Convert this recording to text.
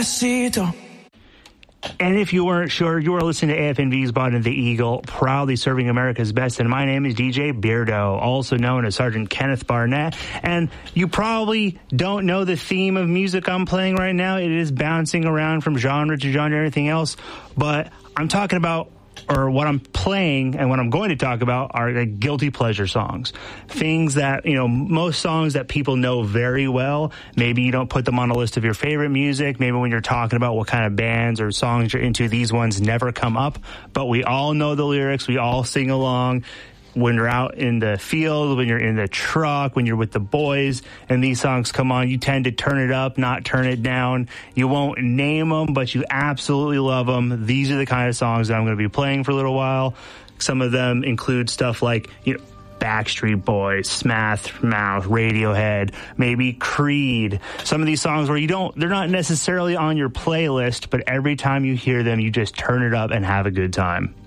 And if you weren't sure, you are listening to AFNV's Bond and the Eagle, proudly serving America's best. And my name is DJ Beardo, also known as Sergeant Kenneth Barnett. And you probably don't know the theme of music I'm playing right now. It is bouncing around from genre to genre and everything else. But I'm talking about, or what I'm playing and what I'm going to talk about are like guilty pleasure songs. Things that, you know, most songs that people know very well. Maybe you don't put them on a list of your favorite music. Maybe when you're talking about what kind of bands or songs you're into, these ones never come up. But we all know the lyrics. We all sing along. When you're out in the field, when you're in the truck, when you're with the boys, and these songs come on, you tend to turn it up, not turn it down. You won't name them, but you absolutely love them. These are the kind of songs that I'm going to be playing for a little while. Some of them include stuff like, you know, Backstreet Boys, Smash Mouth, Radiohead, maybe Creed. Some of these songs where they're not necessarily on your playlist, but every time you hear them, you just turn it up and have a good time.